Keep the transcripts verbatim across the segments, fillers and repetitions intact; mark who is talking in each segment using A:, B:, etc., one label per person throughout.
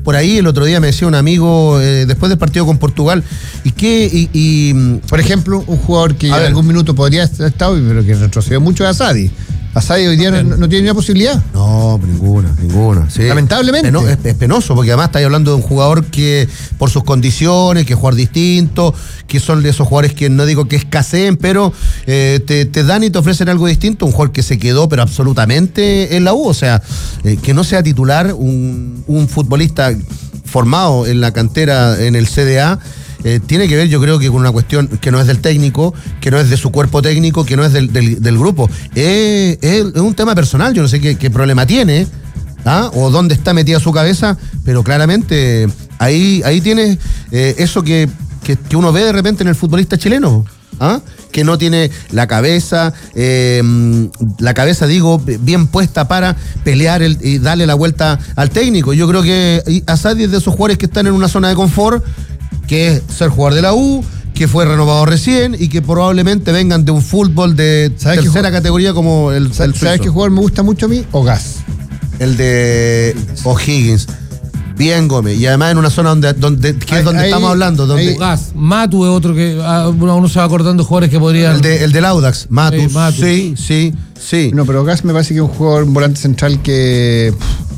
A: por ahí el otro día me decía un amigo, eh, después del partido con Portugal, ¿y qué? Y, y,
B: por ejemplo, un jugador que en
A: ver.
B: algún minuto podría estar estado, pero que retrocedió mucho es Asadi. Asadi hoy día no, no, no tiene ni una posibilidad.
A: No, ninguna, ninguna. Sí.
B: Lamentablemente.
A: Peno, es, es penoso, porque además estáis hablando de un jugador que, por sus condiciones, que jugar distinto, que son de esos jugadores que no digo que escaseen, pero eh, te, te dan y te ofrecen algo distinto. Un jugador que se quedó, pero absolutamente en la U. O sea, eh, que no sea titular un, un futbolista formado en la cantera, en el C D A. Eh, tiene que ver, yo creo que con una cuestión que no es del técnico, que no es de su cuerpo técnico, que no es del, del, del grupo. Eh, es, es un tema personal, yo no sé qué, qué problema tiene, ¿ah? O dónde está metida su cabeza, pero claramente ahí, ahí tiene eh, eso que, que, que uno ve de repente en el futbolista chileno, ¿ah? Que no tiene la cabeza, eh, la cabeza, digo, bien puesta para pelear el, y darle la vuelta al técnico. Yo creo que Asadi es de esos jugadores que están en una zona de confort, que es ser jugador de la U, que fue renovado recién y que probablemente vengan de un fútbol de tercera categoría como el, el
B: ¿Sabes, ¿sabes qué jugador me gusta mucho a mí? Ogas.
A: El de O'Higgins. Bien, Gómez. Y además en una zona donde, donde que
B: ahí,
A: es donde
B: ahí,
A: estamos hablando. Donde
C: Ogas. Matu es otro que ah, uno se va acordando de jugadores que podrían...
A: El, de, el del Audax, Matus.
C: Sí, Matus.
A: Sí, sí, sí.
B: No, pero Ogas me parece que es un jugador, un volante central que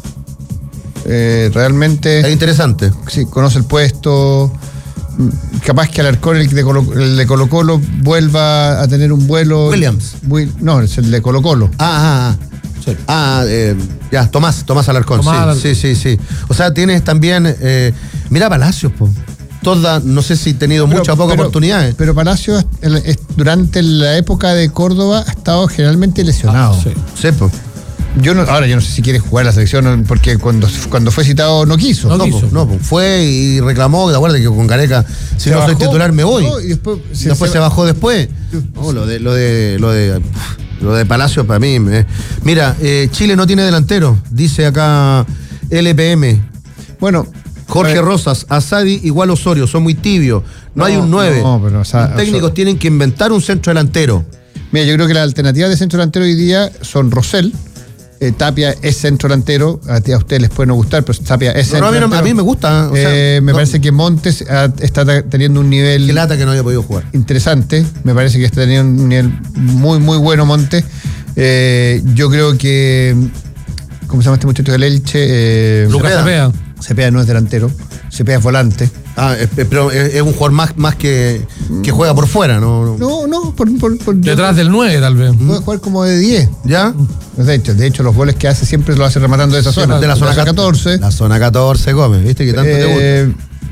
B: eh, realmente...
A: Es interesante.
B: Sí, conoce el puesto... Capaz que Alarcón, el de Colo, el de Colo Colo, vuelva a tener un vuelo.
A: Williams.
B: Muy, no, es el de Colo Colo.
A: Ah, ah, ah. Sí. Ah, eh, ya, Tomás, Tomás Alarcón.
C: Tomás
A: sí,
C: Alarcón.
A: sí, sí, sí. O sea, tienes también. Eh, mira Palacios, po. Toda, no sé si ha tenido
B: Pero,
A: muchas o pocas
B: pero,
A: oportunidades.
B: Pero Palacios, el, es, durante la época de Córdoba, ha estado generalmente lesionado.
C: Ah, sí.
A: Sí, po.
B: Yo no, ahora yo no sé si quiere jugar la selección, porque cuando, cuando fue citado no quiso.
C: No
A: No,
C: quiso.
A: po, no, po. Fue y reclamó, de acuerdo que con Gareca, si
B: Se
A: no
B: bajó,
A: soy titular me voy.
B: no, y después se,
A: después se,
B: se-
A: bajó después. No, lo de, lo de, lo de, lo de Palacios para mí. eh. Mira, eh, Chile no tiene delantero, dice acá L P M.
B: Bueno,
A: Jorge
B: a ver,
A: Rosas, Asadi igual Osorio, son muy tibios. No,
B: No,
A: hay un nueve.
B: no, pero, o sea,
A: Los técnicos
B: Osorio-
A: tienen que inventar un centro delantero.
B: mira, yo creo que las alternativas de centro delantero hoy día son Rosell. Eh, Tapia es centro delantero, a, ti, a ustedes les puede no gustar, pero Tapia es
A: No,
B: centro
A: no, a, mí no-
B: delantero.
A: a mí me gusta. O sea,
B: Eh, me
A: no,
B: parece que Montes ah, está ta- teniendo un nivel
A: qué lata que no haya podido jugar.
B: interesante. Me parece que está teniendo un nivel muy, muy bueno Montes. Eh, yo creo que, ¿cómo se llama este muchacho del Elche? Eh,
C: Lucas
A: Cepeda.
C: Cepeda.
B: Cepeda no es delantero, Cepeda es volante.
A: Ah, es- pero es, es un jugador más, más que, que juega por fuera, ¿no?
B: No, no, por, por, por-
C: Detrás del nueve, tal vez.
B: puede jugar como de diez.
A: ¿Ya?
B: De hecho, de hecho, los goles que hace siempre lo hace rematando de esa zona.
A: de la zona
B: catorce.
A: La zona catorce, Gómez, ¿viste? Que tanto te gusta.
B: Eh,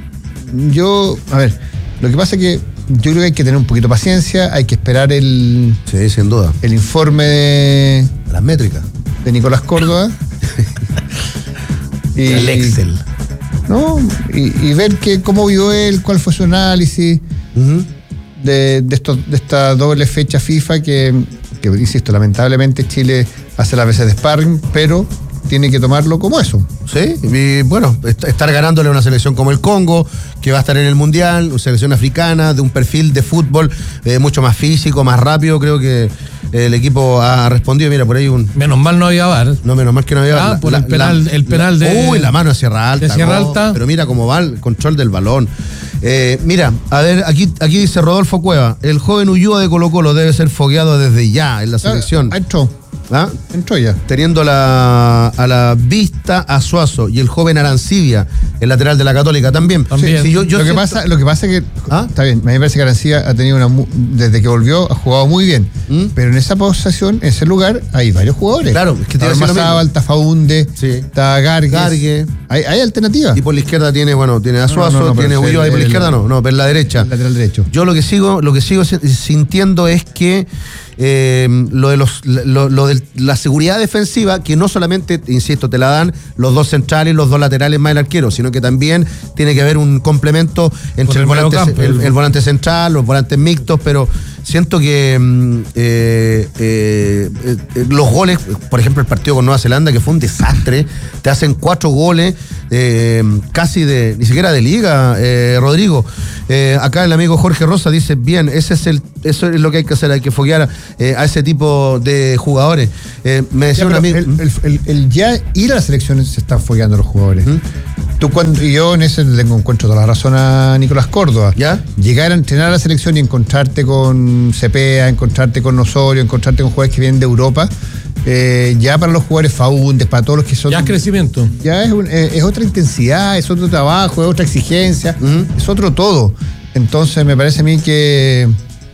B: yo, a ver, lo que pasa es que yo creo que hay que tener un poquito de paciencia, hay que esperar el,
A: Sí, sin duda.
B: el informe de,
A: Las métricas.
B: de Nicolás Córdoba. y,
A: El Excel.
B: ¿no? Y, y ver que, cómo vio él, cuál fue su análisis
A: Ujú.
B: de, de, estos, de esta doble fecha FIFA que, que, insisto, lamentablemente Chile hace las veces de sparring, pero tiene que tomarlo como eso.
A: Sí, y bueno, est- estar ganándole a una selección como el Congo, que va a estar en el Mundial, una selección africana, de un perfil de fútbol eh, mucho más físico, más rápido, creo que el equipo ha respondido. Mira, por ahí un...
C: Menos mal no había VAR.
A: No, menos mal que no había...
C: Ah, por el penal- el penal de-
A: Uy, la mano de Sierra Alta.
C: de Sierra
A: no,
C: Alta.
A: Pero mira cómo va el control del balón. Eh, mira, a ver, aquí, aquí dice Rodolfo Cueva, el joven Ulloa de Colo Colo debe ser fogueado desde ya en la selección.
B: Ah, entró,
A: ¿Ah?
B: entró ya.
A: Teniendo la, a la vista a Suazo y el joven Arancibia, el lateral de la Católica también.
C: También.
A: Sí, yo, yo
B: lo, que
A: siento-
B: pasa, lo que pasa es que,
A: ¿Ah?
B: está bien, a mí me parece que Arancía ha tenido una, mu- desde que volvió, ha jugado muy bien.
A: ¿Mm?
B: Pero en esa posición, en ese lugar, hay varios jugadores.
A: Claro, es que te iba a decir lo mismo.
B: Armazábal, Tafaunde,
A: Sí.
B: está Gargues.
A: Gargue.
B: Hay, hay alternativas.
A: Y por la izquierda tiene, bueno, tiene a
B: No,
A: Suazo,
B: no, no, pero
A: tiene
B: es
A: Ulloa,
B: el-
A: y por la
B: el-
A: izquierda no, no, por la derecha.
B: El lateral derecho.
A: Yo lo que sigo, lo que sigo si- sintiendo es que eh, lo de los lo, lo de la seguridad defensiva, que no solamente, insisto, te la dan los dos centrales, los dos laterales más el arquero, sino que también tiene que haber un complemento entre
C: Con
A: el,
C: el
A: volante,
C: mediocampo,
A: el,
C: el-
A: el volante central, los volantes mixtos, pero siento que mm, eh, eh, eh, los goles, por ejemplo, el partido con Nueva Zelanda, que fue un desastre, te hacen cuatro goles, eh, casi de, ni siquiera de liga, eh, Rodrigo. Eh, acá el amigo Jorge Rosa dice, bien, ese es el, eso es lo que hay que hacer, hay que foguear eh, a ese tipo de jugadores. Eh, me decía
B: Ya,
A: un
B: pero
A: amigo...
B: el, el- el- el ya ir a las selecciones se están fogueando los jugadores.
A: ¿Mm?
B: Tú cuando, y yo en ese le encuentro toda la razón a Nicolás Córdoba.
A: ¿Ya?
B: Llegar a entrenar a la selección y encontrarte con Cepeda, encontrarte con Osorio, encontrarte con jugadores que vienen de Europa, eh, ya para los jugadores Faúndez, para todos los que son...
C: Ya es crecimiento.
B: Ya es, un, es, es otra intensidad, es otro trabajo, es otra exigencia,
A: Uh-huh.
B: es otro todo. Entonces me parece a mí que...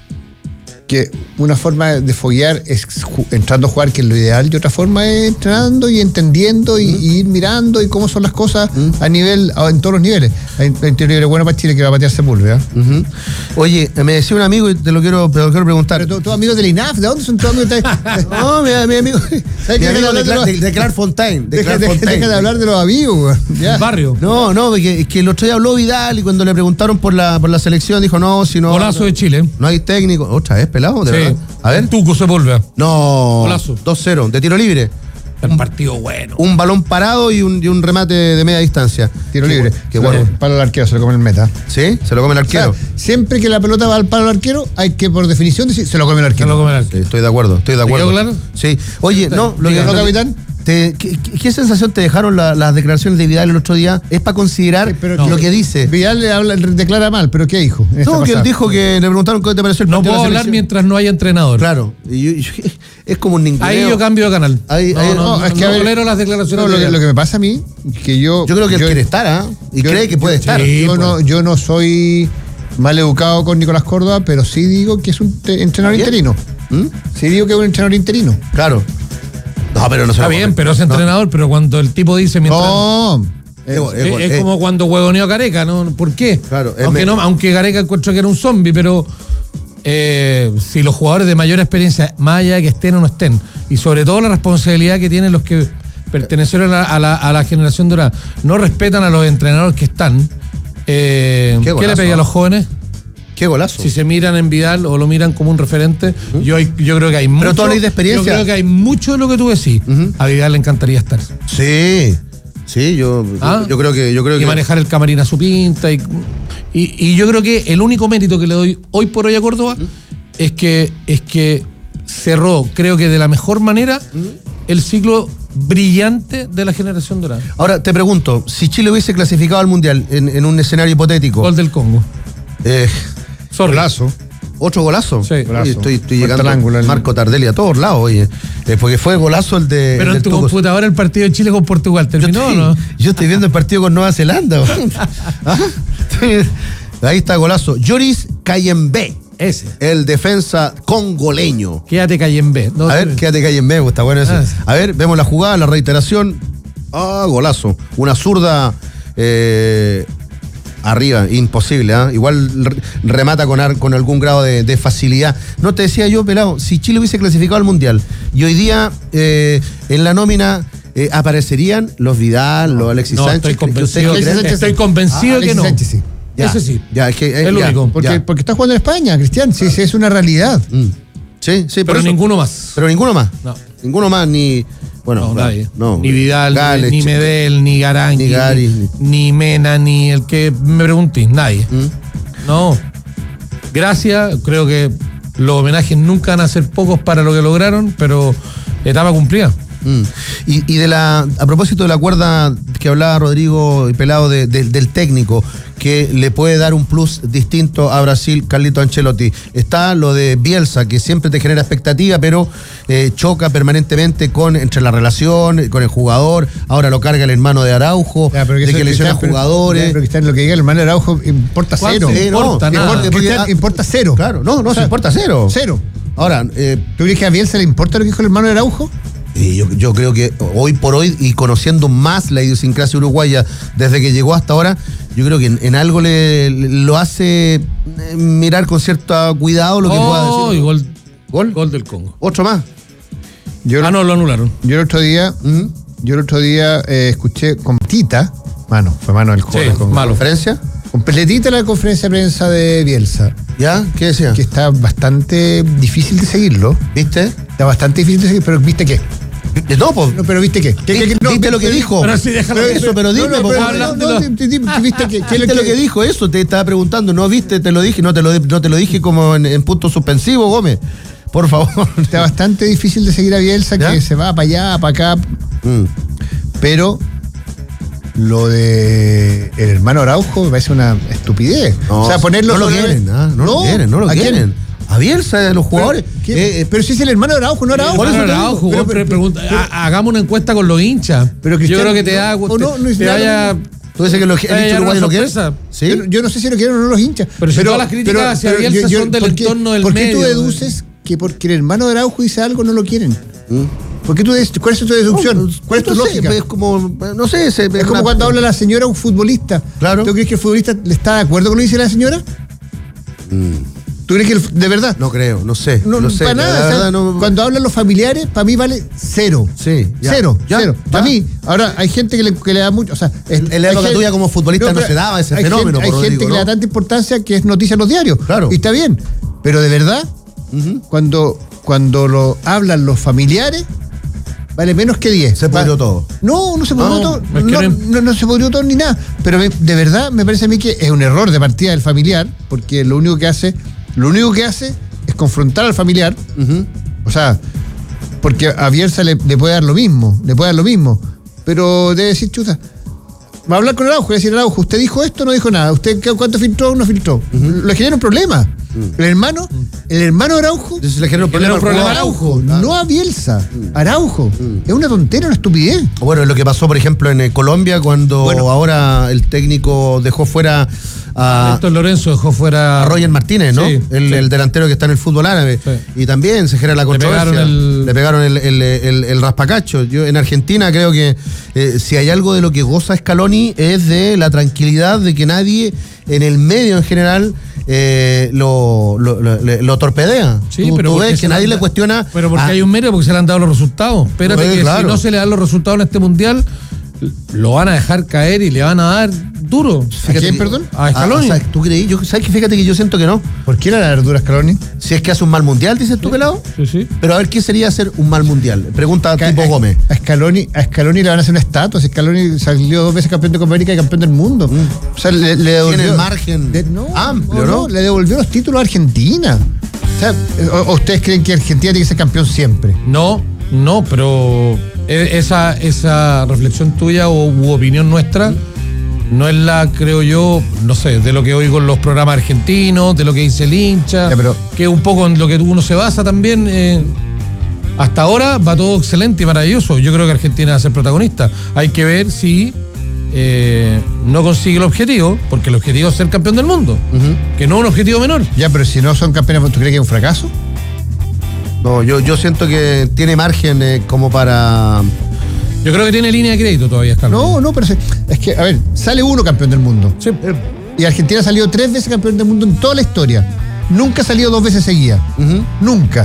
B: que una forma de foguear es ju- entrando a jugar, que es lo ideal, y otra forma es entrenando y entendiendo y, y ir mirando y cómo son las cosas a nivel, a- en todos los niveles. Hay un nivel bueno para Chile que va a patear Sepúlveda.
A: Ujú. Oye, me decía un amigo y te lo quiero, te lo quiero preguntar.
B: Pero todos amigos del I N A F, ¿de dónde son todos amigos?
A: No, mi, mi amigo, mi
B: qué?
A: amigo de,
B: Deja de
A: Cla-
B: hablar de
A: de, de Clark Fontaine. De
B: Deja,
A: Clark
B: deja-
A: Fontaine.
B: deja de hablar de los amigos, güey. Ya.
C: Barrio.
A: No, no, porque que el otro día habló Vidal y cuando le preguntaron por la, por la selección dijo, no, si no...
C: Golazo
A: no,
C: de Chile.
A: no hay técnico. Otra vez, pelado, de
C: Sí.
A: verdad. A ver.
C: Tuco Sepúlveda.
A: No.
C: Golazo.
A: dos cero, de tiro libre.
C: El partido bueno.
A: Un balón parado y un, y un remate de media distancia.
B: Tiro
A: Qué
B: libre.
A: bu- Qué bueno.
B: Para el arquero se lo come el meta.
A: ¿Sí? Se lo come el
B: O sea,
A: arquero.
B: siempre que la pelota va al palo al arquero, hay que, por definición, decir, se lo come el
C: Que
B: arquero.
C: lo comerán.
A: Sí, estoy de acuerdo, estoy de
C: ¿Te
A: acuerdo.
C: quedó claro?
A: Sí. Oye, no, lo que,
B: Dígalo,
A: lo que-
B: capitán.
A: te- ¿qué, qué- qué sensación te dejaron la- las declaraciones de Vidal el otro día? Es para considerar
B: Sí, pero
A: lo
B: que-
A: que dice.
B: Vidal le habla, declara mal, pero ¿qué dijo? en esta
A: No, que él
B: pasada?
A: dijo que le preguntaron qué te pareció el
C: No
A: partido
C: puedo
A: de la
C: hablar
A: selección.
C: mientras no haya entrenador.
A: Claro. Y yo- yo- es como un ninguneo.
C: Ahí yo cambio de canal.
A: Ahí-
C: no,
A: ahí-
C: no,
A: no,
C: no,
B: es que
C: no
B: a ver-
C: tolero las declaraciones
B: No, lo,
C: de
B: que,
C: Vidal.
B: lo que me pasa a mí, que yo...
A: Yo creo que él quiere estar, ¿ah? Y
B: yo-
A: cree que puede
B: yo-
A: estar.
C: Sí,
B: yo,
C: pues.
B: no, yo no soy mal educado con Nicolás Córdoba, pero sí digo que es un te- entrenador
A: ¿Bien?
B: interino.
A: ¿Mm?
B: Sí digo que es un entrenador interino.
A: Claro. No, pero no se
C: Está
A: lo
C: bien,
A: comen.
C: pero es
A: No.
C: entrenador, pero cuando el tipo dice mientras.
B: No.
A: Es-
C: Es,
A: es-
C: es
A: es-
C: como cuando huevoneó a Gareca, ¿no? ¿Por qué?
A: Claro, es
C: aunque,
A: me-
C: no, aunque Gareca encuentra que era un zombie, pero eh, si los jugadores de mayor experiencia, más allá de que estén o no estén, y sobre todo la responsabilidad que tienen los que pertenecieron a la, a la, a la generación dorada, no respetan a los entrenadores que están, eh,
A: Qué
C: ¿qué,
A: golazo,
C: le pedía a
A: ¿eh?
C: los jóvenes?
A: Qué golazo.
C: Si se miran en Vidal o lo miran como un referente, yo, yo creo que hay mucho.
A: tú hablas de experiencia.
C: Yo creo que hay mucho de lo que tú decís.
A: Ujú.
C: A Vidal le encantaría estar.
A: Sí. Sí, yo,
C: ¿Ah?
A: yo creo que yo creo
C: Y
A: que
C: manejar el camarín a su pinta. Y, y, y yo creo que el único mérito que le doy hoy por hoy a Córdoba es que, es que cerró, creo que de la mejor manera, el ciclo brillante de la generación dorada.
A: Ahora te pregunto, si Chile hubiese clasificado al Mundial en, en un escenario hipotético,
C: Gol del Congo.
A: eh,
C: Sorry.
B: Golazo.
A: ¿otro golazo?
C: Sí.
A: Oye,
B: Golazo.
A: estoy, estoy
B: Fuerte
A: llegando
B: al ángulo, el-
A: Marco Tardelli a todos lados, oye. Eh, porque fue golazo el de.
C: Pero
A: el
C: en
A: del
C: tu
A: Tuco.
C: computadora el partido de Chile con Portugal,
A: Yo
C: ¿terminó
A: estoy,
C: o no?
A: yo estoy viendo el partido con Nueva Zelanda. ¿Ah? Estoy- Ahí está golazo. Yoris Cayembe,
C: Ese.
A: el defensa congoleño.
C: Quédate Cayembe. No,
A: A ver, quédate Cayembe, pues, está bueno ese.
C: Ah, sí.
A: A ver, vemos la jugada, la reiteración. Ah, golazo. Una zurda eh, arriba, imposible, ¿ah? Igual re- remata con, ar- con algún grado de, de facilidad. No te decía yo, pelado, si Chile hubiese clasificado al Mundial y hoy día eh, en la nómina eh, aparecerían los Vidal, los Alexis
C: No,
A: Sánchez.
C: estoy
A: ¿que
C: convencido,
A: ustedes
C: que,
A: creen?
C: estoy convencido
B: Ah,
C: que
B: Alexis
C: no.
B: Sánchez, sí.
A: Ya,
C: Ese sí.
A: Ya, es que, eh,
C: El
A: ya,
C: único.
B: Porque,
A: ya.
B: porque está jugando en España, Cristian. Sí, sí, es una realidad.
A: Mm. Sí, sí, por
C: Pero
A: eso.
C: ninguno más.
A: Pero ninguno más.
C: No.
A: Ninguno más, ni. Bueno,
C: No,
A: claro,
C: nadie.
A: no.
C: Ni Vidal,
A: Gales,
C: ni Medel, ni Garangui,
A: ni Gary,
C: ni, ni Mena, ni el que me pregunté, nadie.
A: ¿Mm?
C: No. Gracias, creo que los homenajes nunca van a ser pocos para lo que lograron, pero etapa cumplida.
A: Mm. Y, y de la a propósito de la cuerda que hablaba Rodrigo y Pelado de, de- del técnico que le puede dar un plus distinto a Brasil, Carlito Ancelotti, está lo de Bielsa, que siempre te genera expectativa, pero eh, choca permanentemente con entre la relación con el jugador. Ahora lo carga el hermano de Araujo,
B: Ya, pero
A: de
B: eso
A: que
B: es
A: lesiona
B: Cristian, pero-
A: jugadores.
B: ya, pero Cristian, lo que diga el hermano Araujo importa
C: ¿Cuánto
B: cero.
A: Sí, no,
C: importa? Nada.
B: Importa,
A: porque-
B: Cristian, importa cero.
A: Claro, no, no,
B: O sea,
A: se importa cero.
B: Cero.
A: Ahora, eh,
B: ¿Tú crees que a Bielsa le importa lo que dijo el hermano de Araujo?
A: Y yo, yo creo que hoy por hoy, y conociendo más la idiosincrasia uruguaya desde que llegó hasta ahora, yo creo que en, en algo le, le- lo hace eh, mirar con cierto cuidado lo que pueda
C: Oh,
A: decir.
C: y gol,
A: ¿Gol?
C: gol del Congo.
A: Otro más.
B: Yo,
C: Ah, no, lo anularon.
B: yo el otro día,
A: Ujú.
B: yo el otro día eh, escuché completita, mano, fue mano del jugador
C: Sí,
B: del Congo.
C: malo.
A: ¿Conferencia?
B: Completita la conferencia de prensa de Bielsa,
A: ¿Ya? ¿Qué decía?
B: que está bastante difícil de seguirlo.
A: ¿Viste?
B: Está bastante difícil de seguir, pero ¿viste qué?
A: Eh, No, pues.
B: No, pero ¿viste qué? ¿Qué, qué- qué- no,
A: ¿Viste lo que
B: pero-
A: dijo?
C: Pero sí, déjalo.
A: Pero eso, pero dime,
B: no, no,
A: po,
B: pero-
A: habla-
B: no, no, di- di- di- ¿viste qué? ¿Qué es
A: ¿Viste lo que dijo eso? Te estaba preguntando, ¿no viste? Te lo dije, no te lo, no te lo dije como en, en punto suspensivo, Gómez. Por favor.
B: Está bastante difícil de seguir a Bielsa,
A: ¿Ya?
B: que se va para allá, para acá,
A: Mm.
B: pero lo de el hermano Araujo me parece una estupidez.
A: No,
B: o sea, ponerlo
A: no lo
B: sobre-
A: quieren, ¿ah? no, lo quieren, no lo
B: ¿a quién?
A: quieren. A Bielsa, de los jugadores.
B: Pero, ¿qué?
A: Eh, eh,
B: pero si es el hermano Araujo, no Araujo.
C: Por eso
B: te digo.
C: Araujo,
B: Pero-
C: pre-
B: pero-
C: pregunta-
B: pero-
C: ha- hagamos una encuesta con los hinchas.
B: Pero
C: Yo
B: Cristiano,
C: creo que te
B: no,
C: da.
B: o no, no es
C: te
B: nada
C: vaya.
B: lo
A: tú dices que los, el
C: Eh,
A: hincha
C: ya
A: uruguayo
C: no
A: lo quiere.
C: sorpresa.
A: ¿Sí?
B: Yo, yo no sé si lo quieren o no los hinchas.
C: Pero si todas las críticas hacia Bielsa son del
B: ¿por qué-
C: entorno del
B: ¿Por qué tú
C: medio?
B: deduces que porque el hermano de Araujo dice algo no lo quieren?
A: ¿Mm?
B: ¿Por qué tú des- ¿Cuál es tu deducción? ¿Cuál es tu
A: No sé,
B: lógica?
A: es como, no sé. Es,
B: Es como cuando habla la señora a un futbolista.
A: Claro.
B: ¿Tú crees que el futbolista le está de acuerdo con lo que dice la señora? ¿Tú crees que el- de verdad?
A: No creo, no sé.
B: No,
A: No, sé.
B: para
A: la
B: nada. o sea,
A: verdad, no-
B: Cuando hablan los familiares, para mí vale cero.
A: Sí, ya.
B: Cero,
A: Ya,
B: cero.
A: ya.
B: Para mí, ahora hay gente que le, que le da mucho. O sea, es-
A: En la
B: hay
A: época
B: gente-
A: tuya como futbolista no
B: pero
A: se daba ese
B: hay
A: fenómeno,
B: Gente, hay
A: por
B: gente
A: Rodrigo,
B: que le da
A: ¿no?
B: tanta importancia que es noticia en los diarios.
A: Claro.
B: Y está bien. Pero de verdad, cuando, cuando lo hablan los familiares, vale menos que diez.
A: Se pudrió
B: Va-
A: todo.
B: No, no se pudrió
A: No,
B: todo.
C: es que
B: No,
C: no-
B: no, no se pudrió todo ni nada. Pero me- de verdad me parece a mí que es un error de partida del familiar, porque lo único que hace, lo único que hace es confrontar al familiar.
A: Ujú.
B: O sea, porque a Bielsa le, le puede dar lo mismo, le puede dar lo mismo. Pero debe decir, chuta, va a hablar con Araujo, le va a decir, Araujo, ¿usted dijo esto o no dijo nada? ¿Usted qué- cuánto filtró o no filtró? Le genera un problema. El hermano, el hermano Araujo,
A: Entonces le genera un
C: Genera
A: problema.
C: un
A: al
C: problema
A: jugador.
B: Araujo,
A: Ah.
B: no a Bielsa, Araujo. Es una tontera, una estupidez.
A: Bueno, es lo que pasó, por ejemplo, en eh, Colombia, cuando
B: Bueno.
A: ahora el técnico dejó fuera a,
C: Héctor Lorenzo dejó fuera.
A: a Roger Martínez, ¿no?
C: Sí,
A: el,
C: sí.
A: el delantero que está en el fútbol árabe.
C: Sí.
A: Y también se genera la controversia.
C: pegaron el-
A: Le pegaron el, el- el- el raspacacho. Yo en Argentina creo que eh, si hay algo de lo que goza Scaloni es de la tranquilidad de que nadie en el medio en general eh, lo, lo, lo- le- lo torpedea.
C: Sí,
A: tú,
C: pero
A: tú
C: porque
A: ves
C: se
A: que nadie
C: le
A: le
C: han da-
A: cuestiona.
C: Pero porque
A: ah,
C: hay un mérito, porque se le han dado los resultados. Espérate
A: Pues,
C: que
A: claro.
C: si no se le dan los resultados en este mundial, lo van a dejar caer y le van a dar duro.
A: fíjate
B: ¿A quién,
A: que-
B: perdón?
C: A Scaloni.
A: Ah, ¿tú creí? Yo, ¿sabes que Fíjate que yo siento que no.
B: ¿Por qué era la verdura Scaloni?
A: Si es que hace un mal mundial, dices tú, pelado.
C: Sí, sí.
A: Pero a ver, ¿qué sería hacer un mal mundial? Pregunta
B: A-
A: tipo
B: a-
A: Gómez.
B: A Scaloni, a Scaloni le van a hacer una estatua. Si Scaloni salió dos veces campeón de Copa América y campeón del mundo. O sea, le, le devolvió.
A: Tiene margen
B: de- no,
A: amplio, ¿no?
B: Le devolvió los títulos a Argentina. O sea, o- o ¿ustedes creen que Argentina tiene que ser campeón siempre?
C: No, no, pero e- esa, esa reflexión tuya o u opinión nuestra no es la, creo yo, no sé, de lo que oigo en los programas argentinos, de lo que dice el hincha,
B: Ya, pero-
C: que es un poco en lo que uno se basa también. eh, hasta ahora va todo excelente y maravilloso. Yo creo que Argentina va a ser protagonista. Hay que ver si eh, no consigue el objetivo, porque el objetivo es ser campeón del mundo, que no es un objetivo menor.
B: Ya, pero si no son campeones, ¿tú crees que es un fracaso?
A: No, yo, yo siento que tiene margen eh, como para.
C: Yo creo que tiene línea de crédito todavía, Scaloni.
B: No, no, pero se- es que, a ver, sale uno campeón del mundo.
C: Sí.
B: Y Argentina ha salido tres veces campeón del mundo en toda la historia. Nunca ha salido dos veces seguidas.
A: Ujú.
B: Nunca.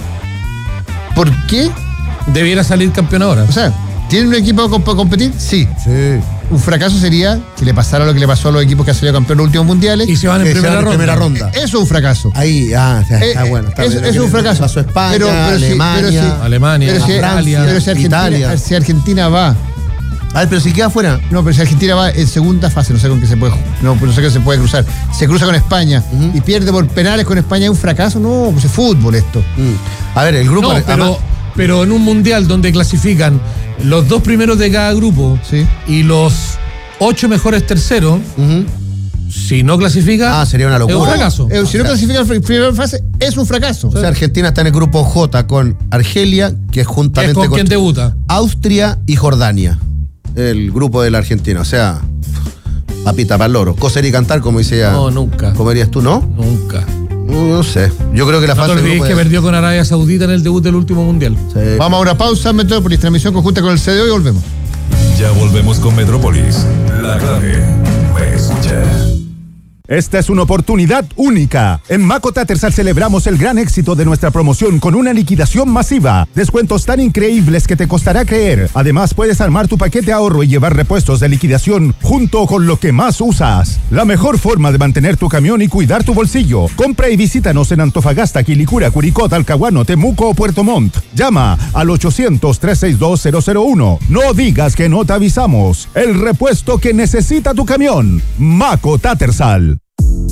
B: ¿Por qué?
C: Debiera salir campeón ahora.
B: O sea, ¿tienen un equipo para comp- competir? Sí.
A: Sí.
B: Un fracaso sería que le pasara lo que le pasó a los equipos que han salido campeón en los últimos mundiales.
C: Y se van en
A: Que
C: primera
A: sean
C: ronda.
A: primera ronda.
B: Eso es un fracaso.
A: Ahí, ah, está, está
B: Eh,
A: bueno. Está
B: eso-
A: bien.
B: eso es un fracaso.
A: Pasó España,
B: Pero- pero sí,
A: Alemania.
B: pero sí.
C: Alemania,
B: Pero si,
C: Francia,
B: pero si Argentina,
A: Italia.
B: si Argentina va,
A: A ver, pero si queda fuera.
B: no, pero si Argentina va en segunda fase, no sé con qué se puede, no, no sé qué se puede cruzar. Se cruza con España y pierde por penales con España, ¿es un fracaso? No, pues es fútbol esto.
A: Mm. A ver, el grupo.
C: No, pero,
A: además-
C: pero en un mundial donde clasifican los dos primeros de cada grupo
B: Sí.
C: y los ocho mejores terceros,
A: Ujú.
C: si no clasifica,
A: Ah, sería una locura.
C: es un fracaso.
B: Eh, si no clasifica en primera fase, es un fracaso.
A: O sea, Argentina está en el grupo J con Argelia, que es
C: Es
A: juntamente
C: con quien debuta.
A: Austria y Jordania. El grupo de la Argentina. O sea, papita para el loro. Coser y cantar, como dice ya.
C: No, nunca.
A: ¿Cómo dirías tú, no?
C: Nunca.
A: No, no sé. Yo creo que la
C: No te
A: fase de
C: olvides
A: grupo
C: que
A: es-
C: perdió con Arabia Saudita en el debut del último mundial.
A: Sí.
B: Vamos a una pausa, Metrópolis, transmisión conjunta con el C D O y volvemos.
D: Ya volvemos con Metrópolis. La clave es ya.
E: Esta es una oportunidad única. En Maco Tattersall celebramos el gran éxito de nuestra promoción con una liquidación masiva. Descuentos tan increíbles que te costará creer. Además, puedes armar tu paquete ahorro y llevar repuestos de liquidación junto con lo que más usas. La mejor forma de mantener tu camión y cuidar tu bolsillo. Compra y visítanos en Antofagasta, Quilicura, Curicó, Talcahuano, Temuco o Puerto Montt. Llama al ochocientos, trescientos sesenta y dos, cero cero uno. No digas que no te avisamos. El repuesto que necesita tu camión. Maco Tattersall.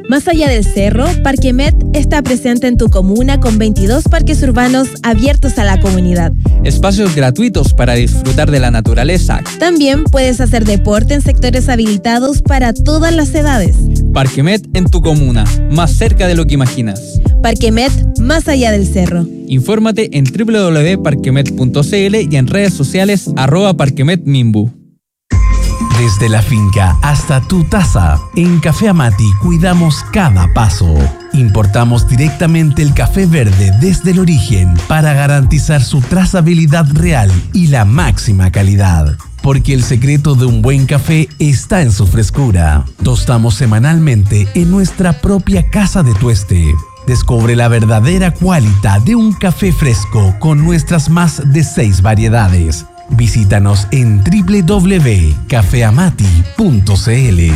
F: Más allá del cerro, Parquemet está presente en tu comuna con veintidós parques urbanos abiertos a la comunidad.
G: Espacios gratuitos para disfrutar de la naturaleza.
F: También puedes hacer deporte en sectores habilitados para todas las edades.
G: Parquemet en tu comuna, más cerca de lo que imaginas.
F: Parquemet, más allá del cerro.
G: Infórmate en doble u doble u doble u punto parquemet punto c l y en redes sociales arroba parquemetmimbu.
H: Desde la finca hasta tu taza, en Café Amati cuidamos cada paso. Importamos directamente el café verde desde el origen para garantizar su trazabilidad real y la máxima calidad. Porque el secreto de un buen café está en su frescura. Tostamos semanalmente en nuestra propia casa de tueste. Descubre la verdadera cualidad de un café fresco con nuestras más de seis variedades. Visítanos en doble u doble u doble u punto café amati punto c l.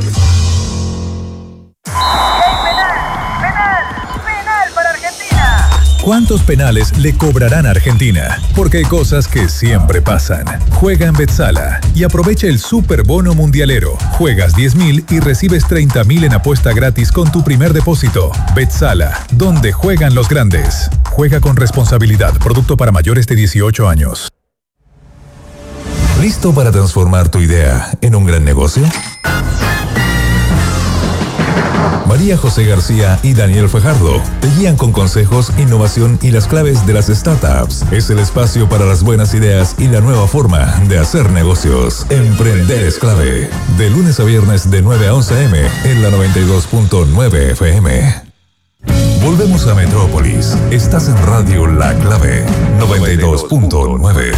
D: ¿Cuántos penales le cobrarán a Argentina? Porque hay cosas que siempre pasan. Juega en Betsala y aprovecha el super bono mundialero. Juegas diez mil y recibes treinta mil en apuesta gratis con tu primer depósito. Betsala, donde juegan los grandes. Juega con responsabilidad. Producto para mayores de dieciocho años. ¿Listo para transformar tu idea en un gran negocio? María José García y Daniel Fajardo te guían con consejos, innovación y las claves de las startups. Es el espacio para las buenas ideas y la nueva forma de hacer negocios. Emprender es clave. De lunes a viernes de nueve a once a eme en la noventa y dos punto nueve efe eme. Volvemos a Metrópolis. Estás en Radio La Clave noventa y dos punto nueve.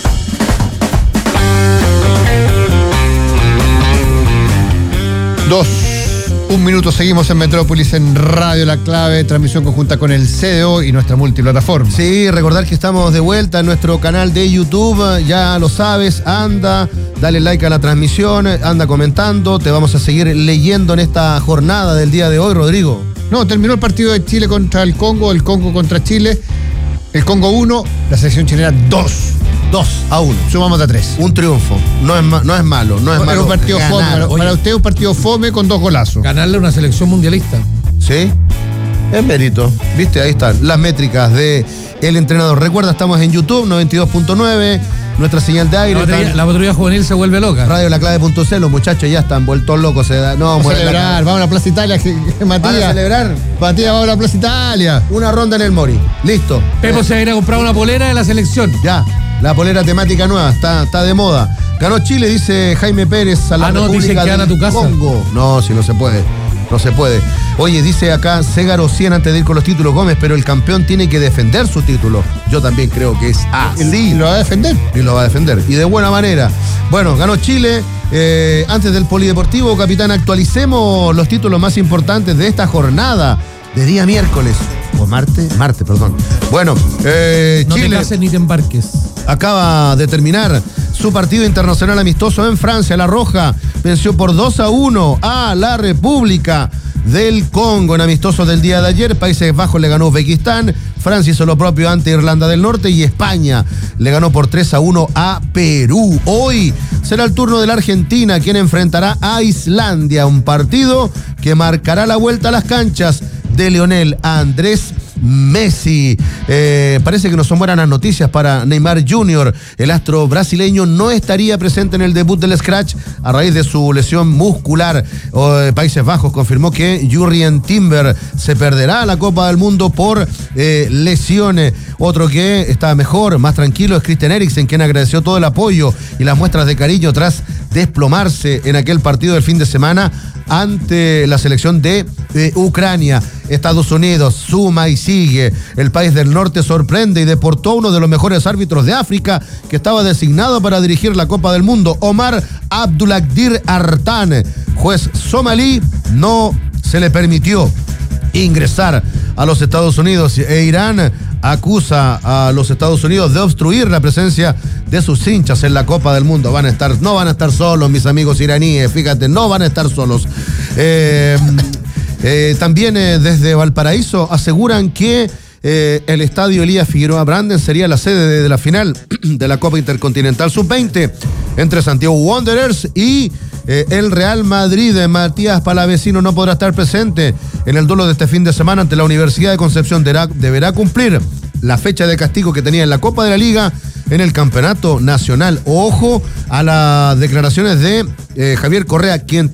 B: Dos. Un minuto, seguimos en Metrópolis, en Radio La Clave, transmisión conjunta con el C D O y nuestra multiplataforma.
A: Sí, recordar que estamos de vuelta en nuestro canal de YouTube, ya lo sabes, anda, dale like a la transmisión, anda comentando, te vamos a seguir leyendo en esta jornada del día de hoy, Rodrigo.
B: No, terminó el partido de Chile contra el Congo, el Congo contra Chile, el Congo uno, la selección chilena dos.
A: dos a uno.
B: Sumamos a tres.
A: Un triunfo. No es, ma- no es malo, no es
B: Era
A: malo.
B: un partido
A: ganar.
B: fome. Para,
C: Oye.
B: para usted un partido fome con dos golazos.
C: Ganarle a una selección mundialista.
A: Sí, es mérito. Viste, ahí están las métricas de el entrenador. Recuerda, estamos en YouTube, noventa y dos punto nueve, nuestra señal de aire.
C: La patrulla,
A: están-
C: la patrulla juvenil se vuelve loca.
A: Radio La Clave punto c l, los muchachos ya están vueltos locos. Se da, no,
B: Vamos a
A: mueren la
B: celebrar,
A: cara.
B: vamos a la Plaza Italia, que- que
A: ¿Van a
B: Matías.
A: celebrar?
B: Matías, vamos a la Plaza Italia.
A: Una ronda en el Mori. Listo.
C: Pepo se va a ir a comprar una polera de la selección.
A: Ya, la polera temática nueva, está, está de moda. Ganó Chile, dice Jaime Pérez a la
C: Ah, no,
A: República
C: dicen que
A: del
C: gana tu casa.
A: Congo. No, si no se puede. No se puede. Oye, dice acá Ségaro cien antes de ir con los títulos Gómez, pero el campeón tiene que defender su título. Yo también creo que es así.
B: Y lo va a defender.
A: Y lo va a defender. Y de buena manera. Bueno, ganó Chile. Eh, antes del Polideportivo, capitán, actualicemos los títulos más importantes de esta jornada de día miércoles. O martes, martes, perdón. Bueno, eh,
C: No te
A: Chile
C: cases ni te embarques.
A: acaba de terminar su partido internacional amistoso en Francia. La Roja venció por dos a uno a la República del Congo en amistosos del día de ayer. Países Bajos le ganó a Uzbekistán, Francia hizo lo propio ante Irlanda del Norte y España le ganó por tres a uno a Perú. Hoy será el turno de la Argentina, quien enfrentará a Islandia, un partido que marcará la vuelta a las canchas de Lionel Andrés Messi. Eh, parece que no son buenas noticias para Neymar junior El astro brasileño no estaría presente en el debut del Scratch a raíz de su lesión muscular. Eh, Países Bajos confirmó que Jurrien Timber se perderá la Copa del Mundo por eh, lesiones. Otro que está mejor, más tranquilo, es Christian Eriksen, quien agradeció todo el apoyo y las muestras de cariño tras desplomarse en aquel partido del fin de semana ante la selección de eh, Ucrania. Estados Unidos suma y sigue. El país del norte sorprende y deportó a uno de los mejores árbitros de África que estaba designado para dirigir la Copa del Mundo, Omar Abdulkadir Artan. Juez somalí, no se le permitió ingresar a los Estados Unidos e Irán acusa a los Estados Unidos de obstruir la presencia de sus hinchas en la Copa del Mundo. Van a estar, no van a estar solos, mis amigos iraníes, fíjate, no van a estar solos. Eh, eh, también eh, desde Valparaíso aseguran que eh, el estadio Elías Figueroa Branden sería la sede de, de la final de la Copa Intercontinental sub veinte. entre Santiago Wanderers y eh, el Real Madrid. Matías Palavecino no podrá estar presente en el duelo de este fin de semana ante la Universidad de Concepción. Deberá, deberá cumplir la fecha de castigo que tenía en la Copa de la Liga en el Campeonato Nacional. Ojo a las declaraciones de eh, Javier Correa, quien